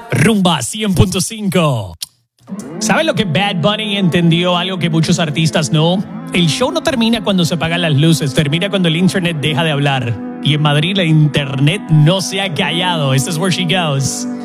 Rumba 100.5. ¿Saben lo que Bad Bunny entendió? Algo que muchos artistas no. El show no termina cuando se apagan las luces, termina cuando el internet deja de hablar. Y en Madrid el internet no se ha callado. This is where she goes.